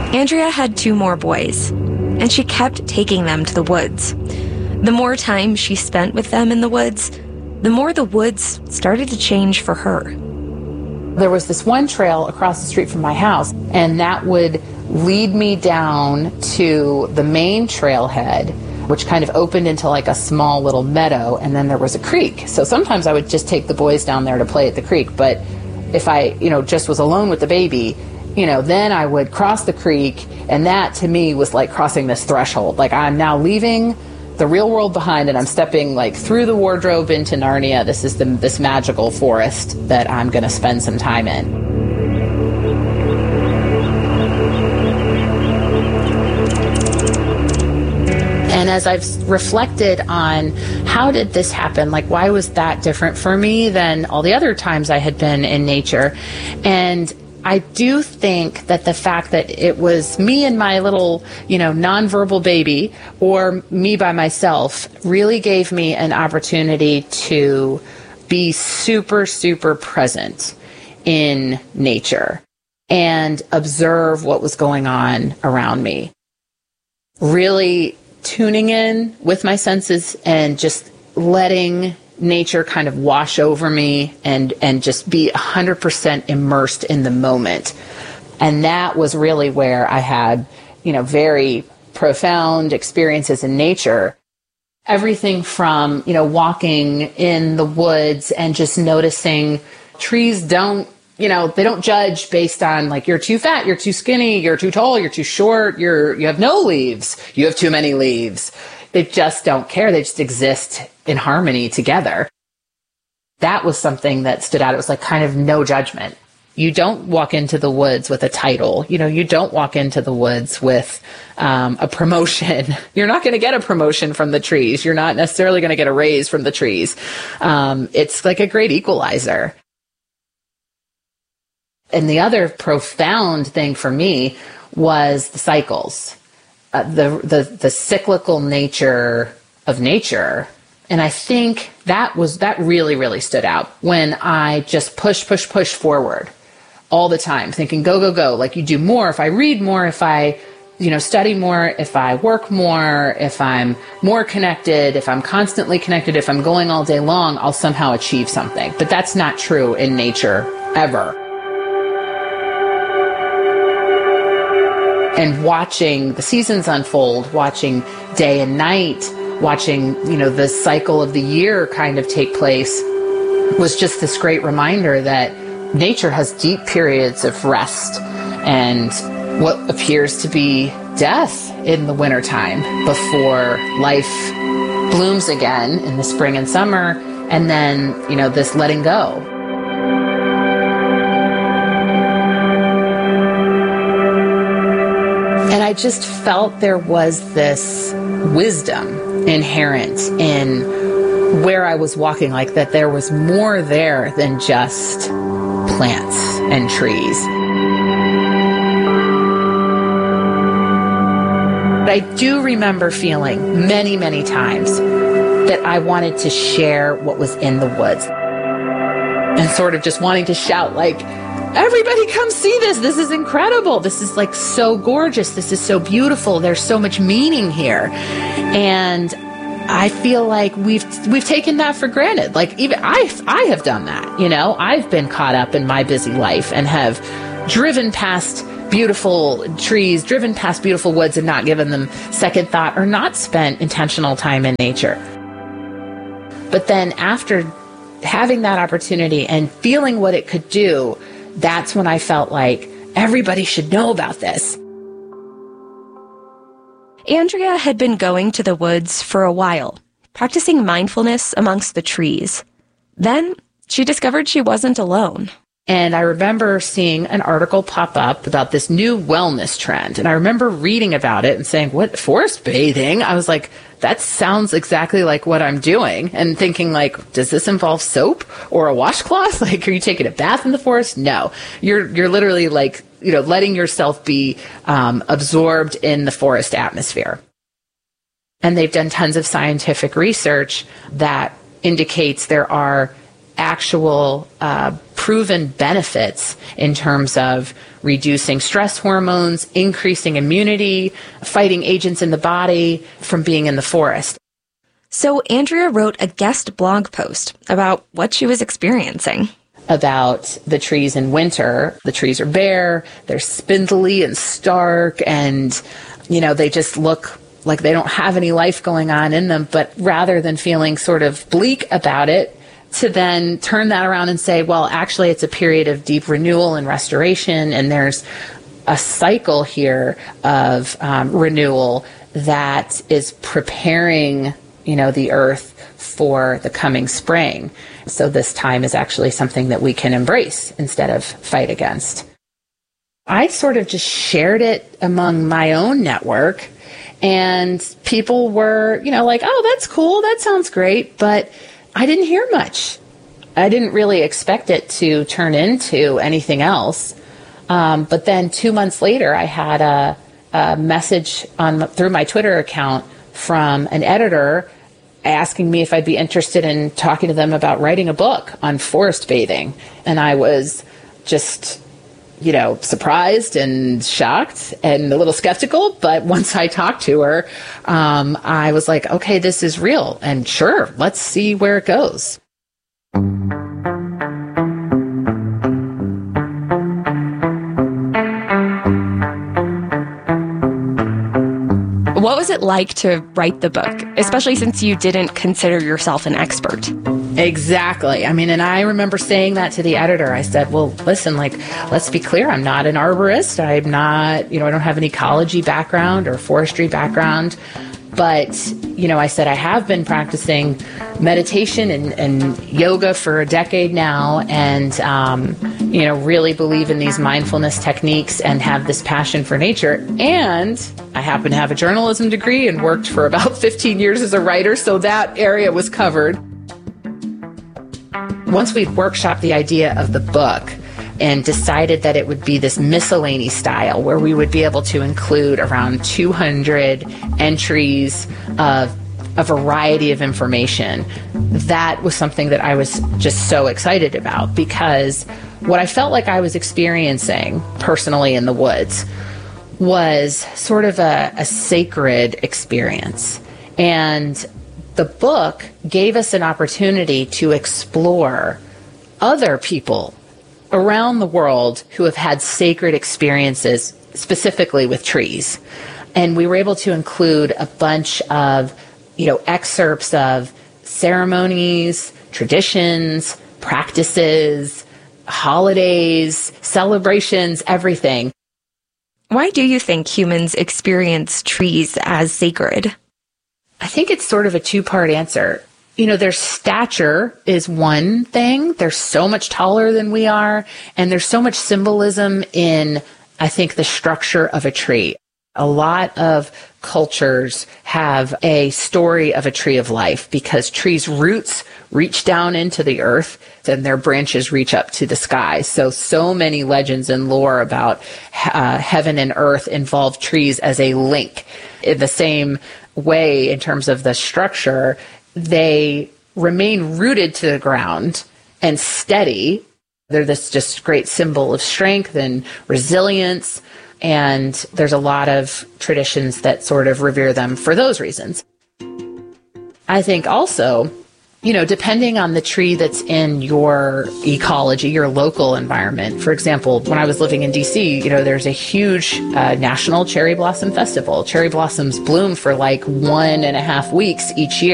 Andrea had 2 more boys, and she kept taking them to the woods. The more time she spent with them in the woods, the more the woods started to change for her. There was this one trail across the street from my house, and that would lead me down to the main trailhead, which kind of opened into like a small little meadow, and then there was a creek. So sometimes I would just take the boys down there to play at the creek, but if I, just was alone with the baby, then I would cross the creek, and that to me was like crossing this threshold. Like, I'm now leaving the real world behind, and I'm stepping like through the wardrobe into Narnia. This is this magical forest that I'm going to spend some time in. And as I've reflected on how did this happen, like why was that different for me than all the other times I had been in nature? And I do think that the fact that it was me and my little, nonverbal baby, or me by myself, really gave me an opportunity to be super, super present in nature and observe what was going on around me. Really tuning in with my senses and just letting nature kind of wash over me and just be 100% immersed in the moment. And that was really where I had, very profound experiences in nature. Everything from, walking in the woods and just noticing trees don't, they don't judge based on like, you're too fat, you're too skinny, you're too tall, you're too short, you have no leaves, you have too many leaves. They just don't care. They just exist in harmony together. That was something that stood out. It was like kind of no judgment. You don't walk into the woods with a title. You don't walk into the woods with a promotion. You're not going to get a promotion from the trees. You're not necessarily going to get a raise from the trees. It's like a great equalizer. And the other profound thing for me was the cycles, the cyclical nature of nature. And I think that really, really stood out when I just push forward all the time, thinking, go, go, go. Like, you do more if I read more, if I, study more, if I work more, if I'm more connected, if I'm constantly connected, if I'm going all day long, I'll somehow achieve something. But that's not true in nature ever. And watching the seasons unfold, watching day and night, watching, the cycle of the year kind of take place was just this great reminder that nature has deep periods of rest and what appears to be death in the wintertime before life blooms again in the spring and summer, and then, this letting go. And I just felt there was this wisdom inherent in where I was walking, like that there was more there than just plants and trees. But I do remember feeling many, many times that I wanted to share what was in the woods and sort of just wanting to shout like, everybody come see this. This is incredible. This is like so gorgeous. This is so beautiful. There's so much meaning here. And I feel like we've taken that for granted. Like, even I have done that, I've been caught up in my busy life and have driven past beautiful trees, driven past beautiful woods and not given them second thought or not spent intentional time in nature. But then after having that opportunity and feeling what it could do, that's when I felt like everybody should know about this. Andrea had been going to the woods for a while, practicing mindfulness amongst the trees. Then she discovered she wasn't alone. And I remember seeing an article pop up about this new wellness trend. And I remember reading about it and saying, what, forest bathing? I was like, that sounds exactly like what I'm doing. And thinking like, does this involve soap or a washcloth? Like, are you taking a bath in the forest? No, you're literally like, letting yourself be absorbed in the forest atmosphere. And they've done tons of scientific research that indicates there are actual proven benefits in terms of reducing stress hormones, increasing immunity, fighting agents in the body from being in the forest. So Andrea wrote a guest blog post about what she was experiencing. About the trees in winter. The trees are bare, they're spindly and stark, and, they just look like they don't have any life going on in them. But rather than feeling sort of bleak about it, to then turn that around and say, well, actually, it's a period of deep renewal and restoration, and there's a cycle here of renewal that is preparing, the earth for the coming spring. So this time is actually something that we can embrace instead of fight against. I sort of just shared it among my own network, and people were, like, oh, that's cool, that sounds great, but I didn't hear much. I didn't really expect it to turn into anything else. But then 2 months later, I had a message through my Twitter account from an editor asking me if I'd be interested in talking to them about writing a book on forest bathing. And I was just, surprised and shocked and a little skeptical. But once I talked to her, I was like, okay, this is real. And sure, let's see where it goes. What was it like to write the book, especially since you didn't consider yourself an expert? Exactly. And I remember saying that to the editor. I said, well, listen, let's be clear. I'm not an arborist. I'm not, I don't have an ecology background or forestry background. But, I said, I have been practicing meditation and yoga for a decade now, and, really believe in these mindfulness techniques and have this passion for nature. And I happen to have a journalism degree and worked for about 15 years as a writer, so that area was covered. Once we'd workshopped the idea of the book and decided that it would be this miscellany style where we would be able to include around 200 entries of a variety of information, that was something that I was just so excited about, because what I felt like I was experiencing personally in the woods was sort of a sacred experience. And the book gave us an opportunity to explore other people around the world who have had sacred experiences, specifically with trees. And we were able to include a bunch of, excerpts of ceremonies, traditions, practices, holidays, celebrations, everything. Why do you think humans experience trees as sacred? I think it's sort of a two-part answer. Their stature is one thing. They're so much taller than we are. And there's so much symbolism in, I think, the structure of a tree. A lot of cultures have a story of a tree of life because trees' roots reach down into the earth and their branches reach up to the sky. So many legends and lore about heaven and earth involve trees as a link. In the same way, in terms of the structure, they remain rooted to the ground and steady. They're this just great symbol of strength and resilience. And there's a lot of traditions that sort of revere them for those reasons. I think also, depending on the tree that's in your ecology, your local environment. For example, when I was living in DC, there's a huge national cherry blossom festival. Cherry blossoms bloom for 1.5 weeks each year.